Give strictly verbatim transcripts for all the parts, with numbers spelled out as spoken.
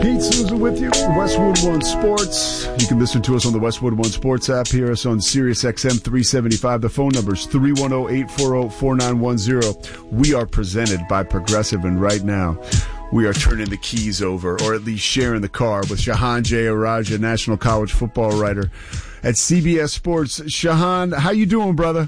Pete Souza with you, Westwood One Sports. You can listen to us on the Westwood One Sports app. Hear us on Sirius X M three seventy-five. The phone number is three one zero, eight four zero, four nine one zero. We are presented by Progressive, and right now we are turning the keys over, or at least sharing the car, with Shehan Jeyarajah, national college football writer at C B S Sports. Shehan, how you doing, brother?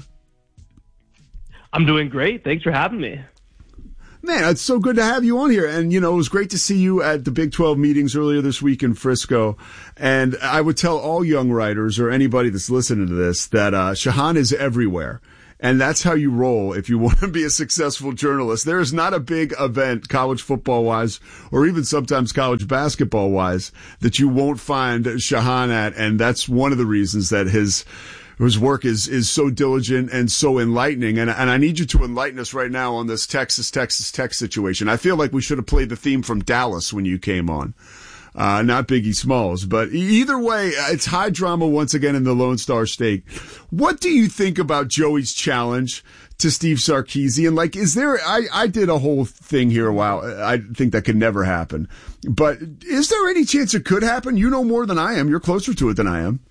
I'm doing great. Thanks for having me. Man, it's so good to have you on here. And, you know, it was great to see you at the Big twelve meetings earlier this week in Frisco. And I would tell all young writers or anybody that's listening to this that uh, Shehan is everywhere. And that's how you roll if you want to be a successful journalist. There is not a big event, college football-wise, or even sometimes college basketball-wise, that you won't find Shehan at. And that's one of the reasons that his whose work is, is so diligent and so enlightening. And, and I need you to enlighten us right now on this Texas, Texas Tech situation. I feel like we should have played the theme from Dallas when you came on. Uh, not Biggie Smalls, but either way, it's high drama once again in the Lone Star State. What do you think about Joey's challenge to Steve Sarkisian? Like, is there, I, I did a whole thing here a while. I think that could never happen, but is there any chance it could happen? You know more than I am. You're closer to it than I am.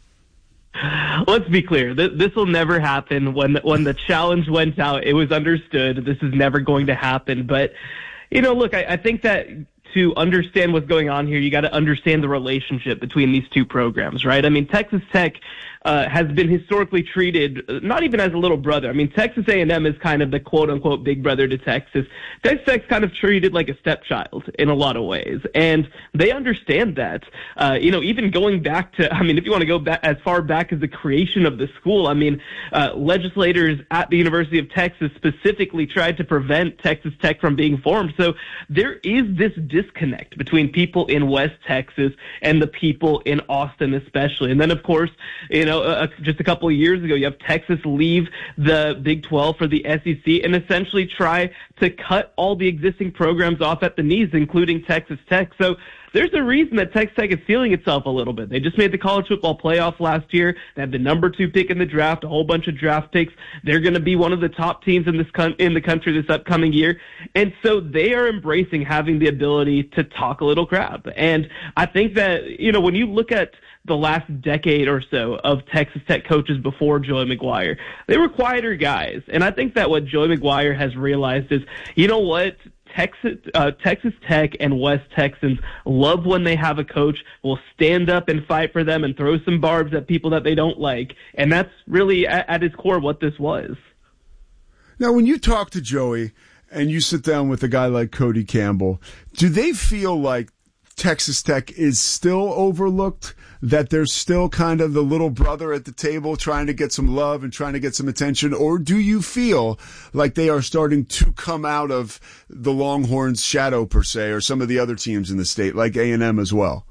Let's be clear. This will never happen. When the, when the challenge went out, it was understood this is never going to happen. But, you know, look, I, I think that to understand what's going on here, you got to understand the relationship between these two programs, right? I mean, Texas Tech uh, has been historically treated not even as a little brother. I mean, Texas A and M is kind of the quote-unquote big brother to Texas. Texas Tech's kind of treated like a stepchild in a lot of ways, and they understand that. Uh, you know, even going back to, I mean, if you want to go back as far back as the creation of the school, I mean, uh, legislators at the University of Texas specifically tried to prevent Texas Tech from being formed. So there is this disconnect between people in West Texas and the people in Austin especially. And then, of course, you know, uh, just a couple of years ago, you have Texas leave the Big twelve for the S E C and essentially try to cut all the existing programs off at the knees, including Texas Tech. So there's a reason that Texas Tech is feeling itself a little bit. They just made the college football playoff last year. They had the number two pick in the draft, a whole bunch of draft picks. They're going to be one of the top teams in this con- in the country this upcoming year. And so they are embracing having the ability to talk a little crap. And I think that, you know, when you look at the last decade or so of Texas Tech coaches before Joey McGuire, they were quieter guys. And I think that what Joey McGuire has realized is, you know what? Texas, uh, Texas Tech and West Texans love when they have a coach who will stand up and fight for them and throw some barbs at people that they don't like. And that's really at, at its core what this was. Now, when you talk to Joey and you sit down with a guy like Cody Campbell, do they feel like Texas Tech is still overlooked, that they're still kind of the little brother at the table trying to get some love and trying to get some attention? Or do you feel like they are starting to come out of the Longhorns' shadow, per se, or some of the other teams in the state, like A and M as well?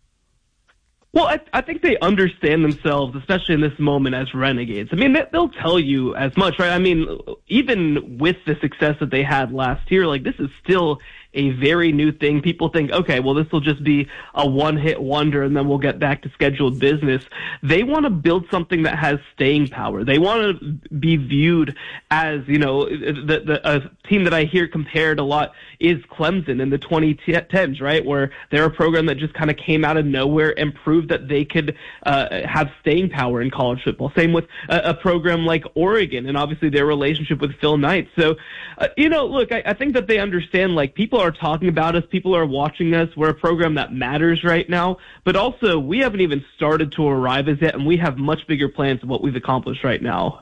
Well, I, I think they understand themselves, especially in this moment, as renegades. I mean, they, they'll tell you as much, right? I mean, even with the success that they had last year, like, this is still a very new thing. People think, okay, well, this will just be a one-hit wonder and then we'll get back to scheduled business. They want to build something that has staying power. They want to be viewed as, you know, the, the a team that I hear compared a lot is Clemson in the twenty tens, right, where they're a program that just kind of came out of nowhere and proved that they could uh, have staying power in college football. Same with a, a program like Oregon and obviously their relationship with Phil Knight. So, uh, you know, look, I, I think that they understand, like, people are talking about us, people are watching us, we're a program that matters right now, but also we haven't even started to arrive as yet, and we have much bigger plans than what we've accomplished right now.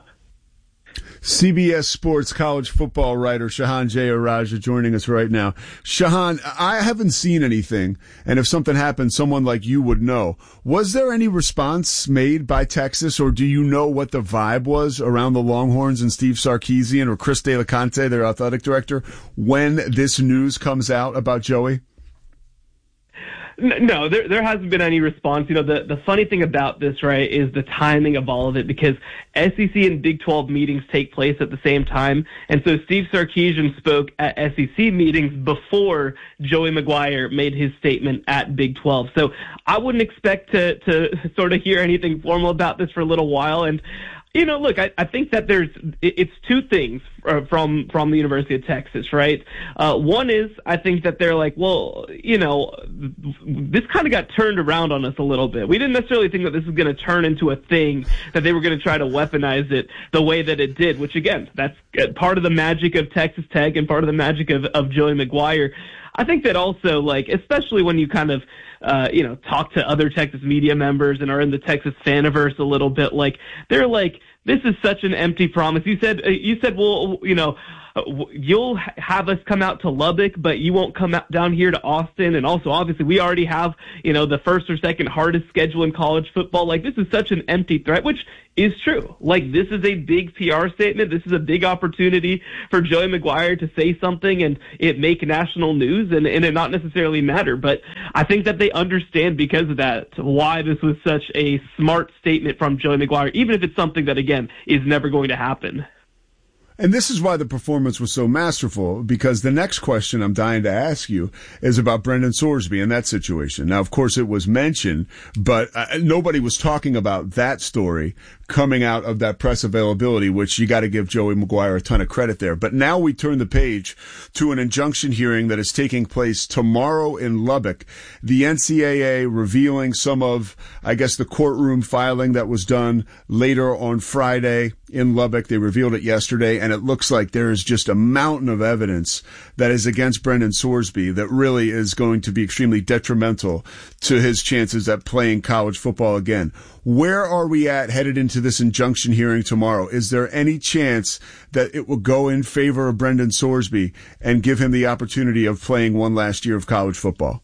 C B S Sports college football writer Shehan Jeyarajah joining us right now. Shehan, I haven't seen anything, and if something happened, someone like you would know. Was there any response made by Texas, or do you know what the vibe was around the Longhorns and Steve Sarkisian or Chris De La Conte, their athletic director, when this news comes out about Joey? No, there there hasn't been any response. You know, the, the funny thing about this, right, is the timing of all of it, because S E C and Big twelve meetings take place at the same time. And so Steve Sarkisian spoke at S E C meetings before Joey McGuire made his statement at Big twelve. So I wouldn't expect to, to sort of hear anything formal about this for a little while. And You know, look, I, I think that there's it's two things from from the University of Texas, right? Uh, one is I think that they're like, well, you know, this kind of got turned around on us a little bit. We didn't necessarily think that this was going to turn into a thing, that they were going to try to weaponize it the way that it did, which, again, that's part of the magic of Texas Tech and part of the magic of, of Joey McGuire. I think that also, like, especially when you kind of, uh, you know, talk to other Texas media members and are in the Texas faniverse a little bit, like, they're like, this is such an empty promise. You said, you said, well, you know, you'll have us come out to Lubbock, but you won't come out down here to Austin. And also, obviously, we already have, you know, the first or second hardest schedule in college football. Like, this is such an empty threat, which is true. Like, this is a big P R statement. This is a big opportunity for Joey McGuire to say something and it make national news and, and it not necessarily matter. But I think that they understand because of that why this was such a smart statement from Joey McGuire, even if it's something that, again, is never going to happen. And this is why the performance was so masterful, because the next question I'm dying to ask you is about Brendan Sorsby and that situation. Now, of course, it was mentioned, but uh, nobody was talking about that story coming out of that press availability, which you got to give Joey McGuire a ton of credit there. But now we turn the page to an injunction hearing that is taking place tomorrow in Lubbock. The N C double A revealing some of, I guess, the courtroom filing that was done later on Friday in Lubbock. They revealed it yesterday, and it looks like there is just a mountain of evidence that is against Brendan Sorsby that really is going to be extremely detrimental to his chances at playing college football again. Where are we at headed into this injunction hearing tomorrow? Is there any chance that it will go in favor of Brendan Sorsby and give him the opportunity of playing one last year of college football?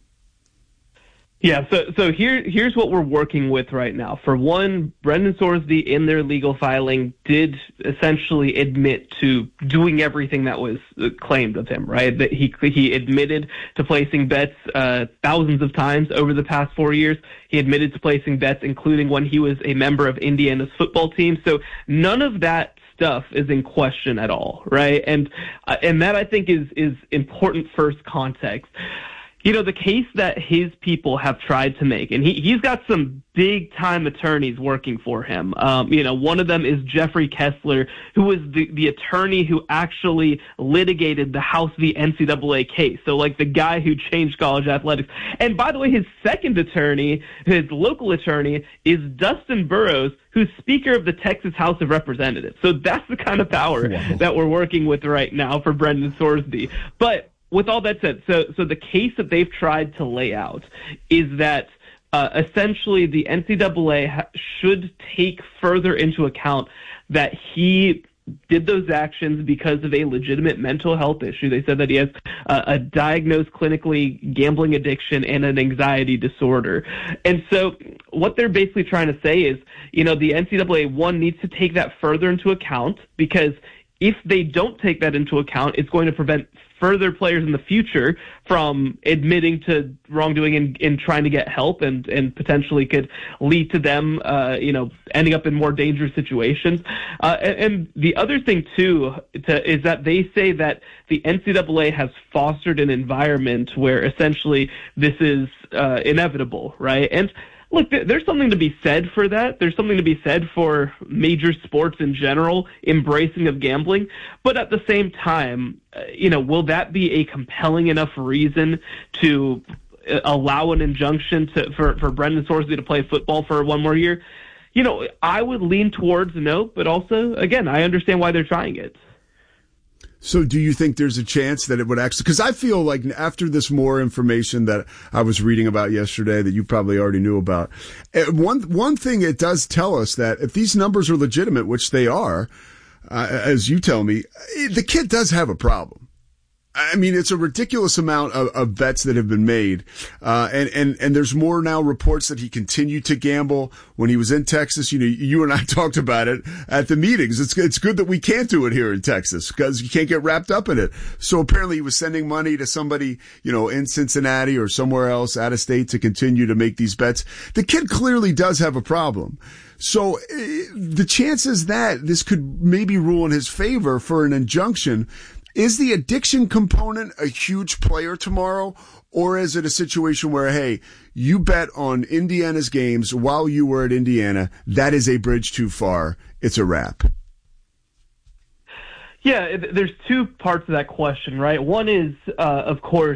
Yeah, so so here here's what we're working with right now. For one, Brendan Sorsby in their legal filing did essentially admit to doing everything that was claimed of him, right? That he he admitted to placing bets uh, thousands of times over the past four years. He admitted to placing bets, including when he was a member of Indiana's football team. So none of that stuff is in question at all, right? And uh, and that I think is is important first context. You know, the case that his people have tried to make, and he, he's got some big-time attorneys working for him. Um, you know, one of them is Jeffrey Kessler, who was the, the attorney who actually litigated the House v. N C double A case. So, like, the guy who changed college athletics. And, by the way, his second attorney, his local attorney, is Dustin Burrows, who's Speaker of the Texas House of Representatives. So that's the kind of power wow. that we're working with right now for Brendan Sorsby. But with all that said, so so the case that they've tried to lay out is that uh, essentially the N C double A ha- should take further into account that he did those actions because of a legitimate mental health issue. They said that he has uh, a diagnosed clinically gambling addiction and an anxiety disorder. And so what they're basically trying to say is, you know, the N C double A, one, needs to take that further into account, because if they don't take that into account, it's going to prevent further players in the future from admitting to wrongdoing and, and trying to get help, and, and potentially could lead to them, uh, you know, ending up in more dangerous situations. Uh, and, and the other thing, too, to, is that they say that the N C double A has fostered an environment where essentially this is uh, inevitable, right? And look, there's something to be said for that. There's something to be said for major sports in general embracing of gambling. But at the same time, uh, you know, will that be a compelling enough reason to uh, allow an injunction to, for, for Brendan Sorsby to play football for one more year? You know, I would lean towards no, but also, again, I understand why they're trying it. So do you think there's a chance that it would actually, because I feel like after this more information that I was reading about yesterday that you probably already knew about, one one thing it does tell us that if these numbers are legitimate, which they are, uh, as you tell me, the kid does have a problem. I mean, it's a ridiculous amount of, of bets that have been made. Uh, and, and, and there's more now reports that he continued to gamble when he was in Texas. You know, you and I talked about it at the meetings. It's, it's good that we can't do it here in Texas because you can't get wrapped up in it. So apparently he was sending money to somebody, you know, in Cincinnati or somewhere else out of state to continue to make these bets. The kid clearly does have a problem. So uh, the chances that this could maybe rule in his favor for an injunction, Is the addiction component a huge player tomorrow, or is it a situation where, hey, you bet on Indiana's games while you were at Indiana, that is a bridge too far, it's a wrap? Yeah, there's two parts of that question, right? One is, uh, of course,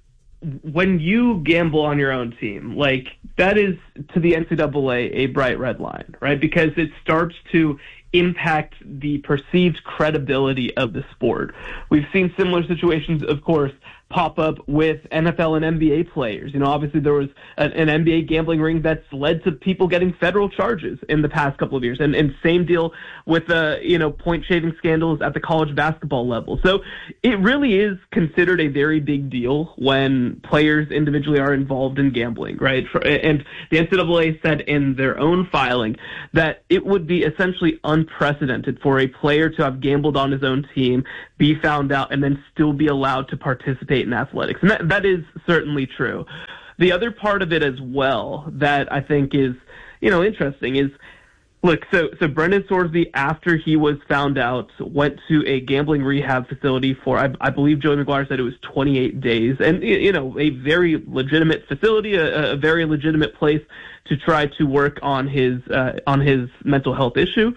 when you gamble on your own team, like that is to the N C double A a bright red line, right? Because it starts to impact the perceived credibility of the sport. We've seen similar situations, of course, pop up with N F L and N B A players. You know, obviously there was an, an N B A gambling ring that's led to people getting federal charges in the past couple of years. And, and same deal with, uh, you know, point shaving scandals at the college basketball level. So it really is considered a very big deal when players individually are involved in gambling, right? And the N C double A said in their own filing that it would be essentially unprecedented for a player to have gambled on his own team, be found out, and then still be allowed to participate in athletics. And that, that is certainly true. The other part of it as well that I think is, you know, interesting is, look, so, so Brendan Sorsby, after he was found out, went to a gambling rehab facility for, I, I believe Joey McGuire said it was twenty-eight days. And, you know, a very legitimate facility, a, a very legitimate place to try to work on his, uh, on his mental health issue.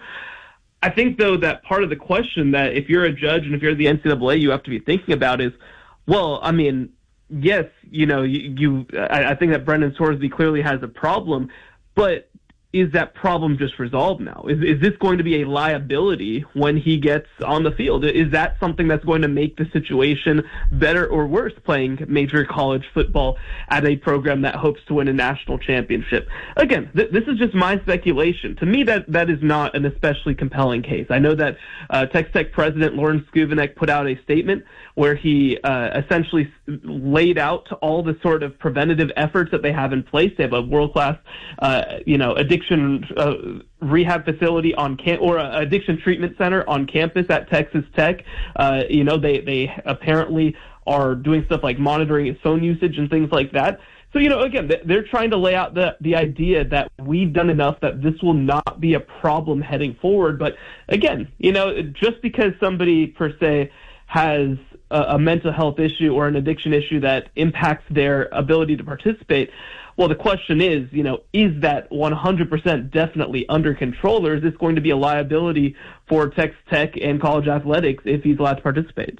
I think, though, that part of the question that if you're a judge and if you're the N C double A, you have to be thinking about is, well, I mean, yes, you know, you, you I, I think that Brendan Sorsby clearly has a problem, but is that problem just resolved now? Is is this going to be a liability when he gets on the field? Is that something that's going to make the situation better or worse playing major college football at a program that hopes to win a national championship? Again, th- this is just my speculation. To me, that, that is not an especially compelling case. I know that uh, Texas Tech President Lauren Skuvenek put out a statement where he uh, essentially laid out all the sort of preventative efforts that they have in place. They have a world-class, uh, you know, addiction Uh, rehab facility on cam- or a addiction treatment center on campus at Texas Tech. Uh, you know, they, they apparently are doing stuff like monitoring his phone usage and things like that. So, you know, again, they're trying to lay out the, the idea that we've done enough that this will not be a problem heading forward. But again, you know, just because somebody per se has a, a mental health issue or an addiction issue that impacts their ability to participate, well, the question is, you know, is that one hundred percent definitely under control, or is this going to be a liability for Texas Tech and college athletics if he's allowed to participate?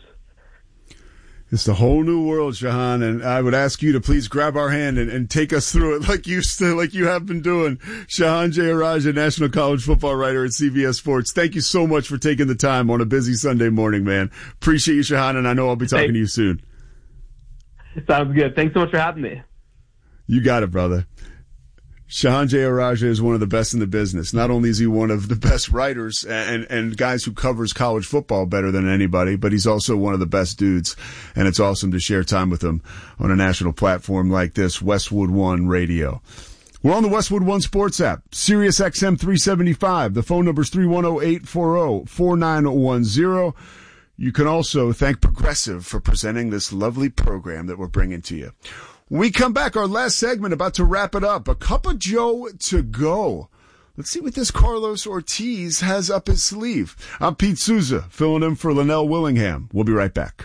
It's the whole new world, Shahan, and I would ask you to please grab our hand and, and take us through it like you still, like you have been doing. Shahan Jeyarajah, national college football writer at C B S Sports. Thank you so much for taking the time on a busy Sunday morning, man. Appreciate you, Shahan, and I know I'll be talking hey. to you soon. Sounds good. Thanks so much for having me. You got it, brother. Shahan Jeyarajah is one of the best in the business. Not only is he one of the best writers and, and guys who covers college football better than anybody, but he's also one of the best dudes. And it's awesome to share time with him on a national platform like this, Westwood One Radio. We're on the Westwood One Sports app, Sirius X M three seventy-five. The phone number is three one zero, eight four zero, four nine one zero. You can also thank Progressive for presenting this lovely program that we're bringing to you. We come back, our last segment, about to wrap it up. A cup of Joe to go. Let's see what this Carlos Ortiz has up his sleeve. I'm Pete Souza, filling in for Linnell Willingham. We'll be right back.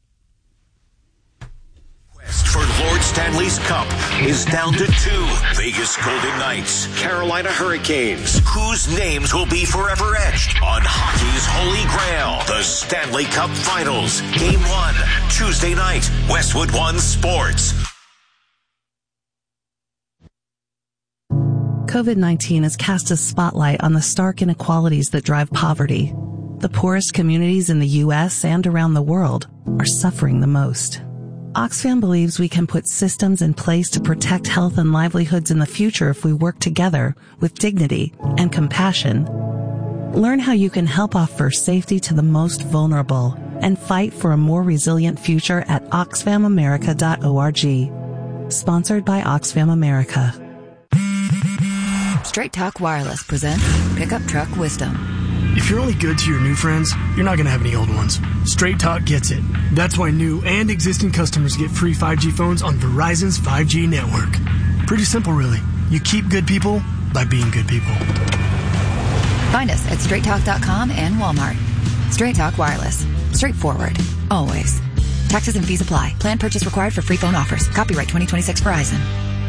Quest for Lord Stanley's Cup is down to two. Vegas Golden Knights, Carolina Hurricanes. Whose names will be forever etched on hockey's holy grail? The Stanley Cup Finals. Game one, Tuesday night, Westwood One Sports. COVID nineteen has cast a spotlight on the stark inequalities that drive poverty. The poorest communities in the U S and around the world are suffering the most. Oxfam believes we can put systems in place to protect health and livelihoods in the future if we work together with dignity and compassion. Learn how you can help offer safety to the most vulnerable and fight for a more resilient future at oxfam america dot org. Sponsored by Oxfam America. Straight Talk Wireless presents Pickup Truck Wisdom. If you're only good to your new friends, you're not going to have any old ones. Straight Talk gets it. That's why new and existing customers get free five G phones on Verizon's five G network. Pretty simple, really. You keep good people by being good people. Find us at straight talk dot com and Walmart. Straight Talk Wireless. Straightforward. Always. Taxes and fees apply. Plan purchase required for free phone offers. Copyright twenty twenty-six Verizon.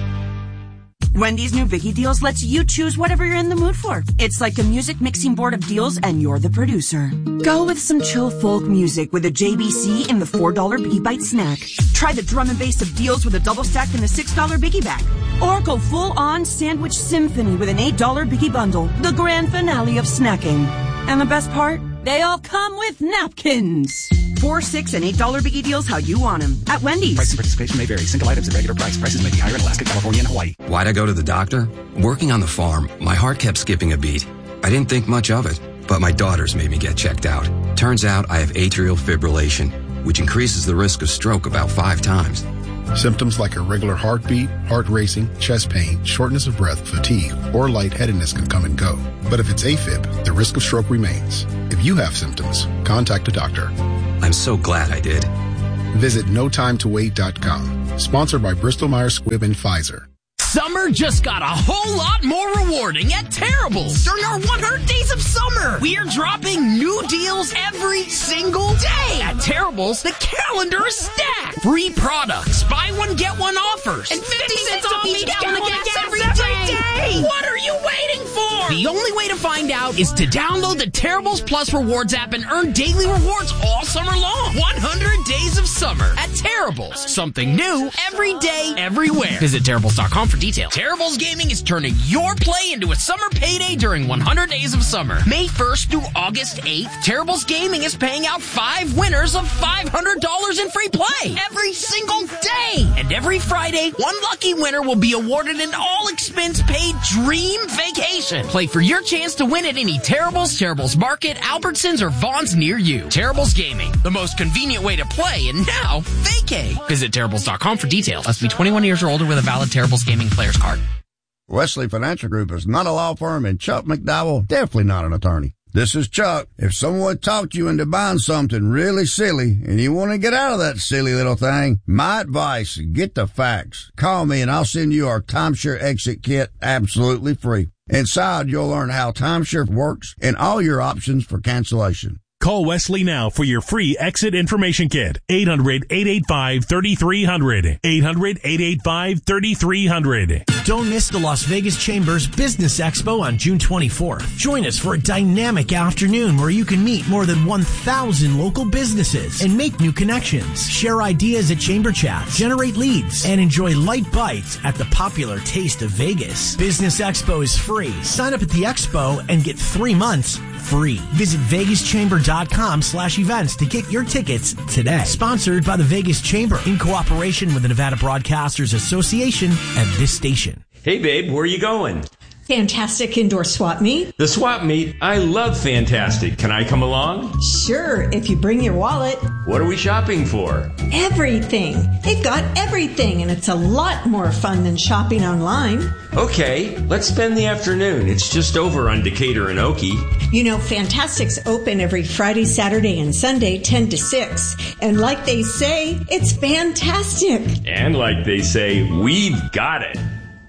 Wendy's new Biggie Deals lets you choose whatever you're in the mood for. It's like a music mixing board of deals and you're the producer. Go with some chill folk music with a J B C in the four dollar Biggie Bite snack. Try the drum and bass of deals with a double stack in the six dollar Biggie bag. Or go full on sandwich symphony with an eight dollar Biggie bundle. The grand finale of snacking. And the best part? They all come with napkins. Four, six, and eight dollar Biggie Deals how you want them. At Wendy's. Price and participation may vary. Single items at regular price. Prices may be higher in Alaska, California, and Hawaii. Why'd I go to the doctor? Working on the farm, my heart kept skipping a beat. I didn't think much of it, but my daughters made me get checked out. Turns out I have atrial fibrillation, which increases the risk of stroke about five times. Symptoms like irregular heartbeat, heart racing, chest pain, shortness of breath, fatigue, or lightheadedness can come and go. But if it's AFib, the risk of stroke remains. If you have symptoms, contact a doctor. I'm so glad I did. Visit no time to wait dot com. Sponsored by Bristol Myers Squibb and Pfizer. Summer just got a whole lot more rewarding at Terrible's. During our one hundred days of summer, we are dropping new deals every single day. At Terrible's, the calendar is stacked. Free products, buy one, get one offers, and fifty cents off each gallon of gas every day. What are you waiting for? The only way to find out is to download the Terrible's Plus Rewards app and earn daily rewards all summer long. one hundred days of summer at Terrible's. Something new every day, everywhere. Visit Terrible's dot com for details. Terrible's Gaming is turning your play into a summer payday during one hundred days of summer. May first through August eighth, Terrible's Gaming is paying out five winners of five hundred dollars in free play every single day. And every Friday, one lucky winner will be awarded an all-expense-paid dream vacation. Play for your chance to win at any Terrible's, Terrible's Market, Albertsons, or Vaughn's near you. Terrible's Gaming, the most convenient way to play, and now vacay. Visit Terrible's dot com for details. Must be twenty-one years or older with a valid Terrible's Gaming player's card. Wesley Financial Group is not a law firm, and Chuck McDowell definitely not an attorney. This is Chuck. If someone talked you into buying something really silly and you want to get out of that silly little thing, my advice, get the facts. Call me and I'll send you our timeshare exit kit absolutely free. Inside, you'll learn how timeshare works and all your options for cancellation. Call Wesley now for your free exit information kit. eight hundred, eight eight five, three three zero zero. eight hundred, eight eight five, three three zero zero. Don't miss the Las Vegas Chamber's Business Expo on June twenty-fourth. Join us for a dynamic afternoon where you can meet more than one thousand local businesses and make new connections, share ideas at Chamber Chats, generate leads, and enjoy light bites at the popular Taste of Vegas. Business Expo is free. Sign up at the expo and get three months free. Visit vegas chamber dot com slash events to get your tickets today. Sponsored by the Vegas Chamber in cooperation with the Nevada Broadcasters Association and this station. Hey babe, where are you going? Fantastic Indoor Swap Meet. The swap meet? I love Fantastic. Can I come along? Sure, if you bring your wallet. What are we shopping for? Everything. They've got everything, and it's a lot more fun than shopping online. Okay, let's spend the afternoon. It's just over on Decatur and Okie. You know, Fantastic's open every Friday, Saturday, and Sunday, ten to six. And like they say, it's fantastic. And like they say, we've got it.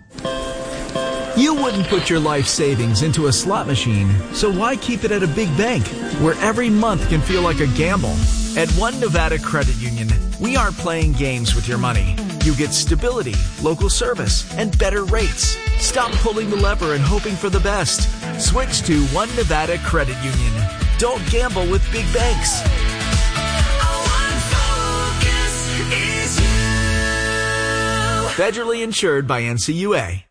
You wouldn't put your life savings into a slot machine, so why keep it at a big bank where every month can feel like a gamble? At One Nevada Credit Union, we aren't playing games with your money. You get stability, local service, and better rates. Stop pulling the lever and hoping for the best. Switch to One Nevada Credit Union. Don't gamble with big banks. Federally insured by N C U A.